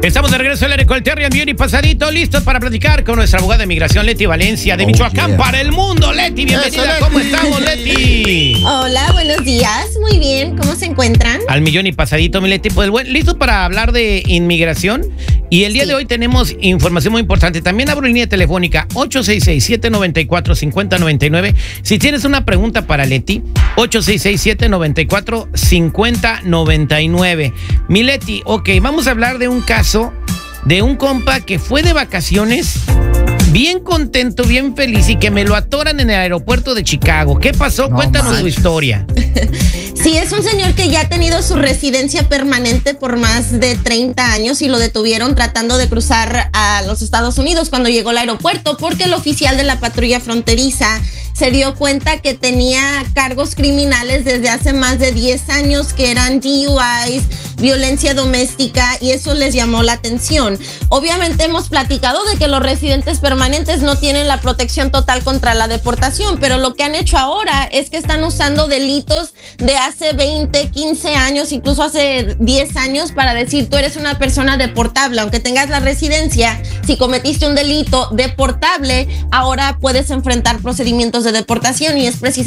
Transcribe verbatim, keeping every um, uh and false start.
Estamos de regreso al aire con el Terry and Beauty pasadito, listos para platicar con nuestra abogada de migración, Leti Valencia, de oh, Michoacán yeah. para el mundo. Leti, bienvenida. Eso, ¿cómo estamos, Leti? Hola, buenos días. Muy bien, ¿cómo se encuentran? Al millón y pasadito, mi Leti. Pues bueno, listos para hablar de inmigración. Y el día sí. de hoy tenemos información muy importante. También abro línea telefónica ocho seis seis, siete nueve cuatro, cinco cero nueve nueve. Si tienes una pregunta para Leti, ocho seis seis, siete nueve cuatro, cinco cero nueve nueve. Mi Leti, ok, vamos a hablar de un caso de un compa que fue de vacaciones bien contento, bien feliz y que me lo atoran en el aeropuerto de Chicago. ¿Qué pasó? No, Cuéntanos man. tu historia. Sí, es un señor que ya ha tenido su residencia permanente por más de treinta años y lo detuvieron tratando de cruzar a los Estados Unidos cuando llegó al aeropuerto porque el oficial de la patrulla fronteriza se dio cuenta que tenía cargos criminales desde hace más de diez años que eran D U Is, violencia doméstica, y eso les llamó la atención. Obviamente hemos platicado de que los residentes permanentes no tienen la protección total contra la deportación, pero lo que han hecho ahora es que están usando delitos de hace veinte, quince años, incluso hace diez años para decir tú eres una persona deportable, aunque tengas la residencia, si cometiste un delito deportable, ahora puedes enfrentar procedimientos de deportación, y es precisamente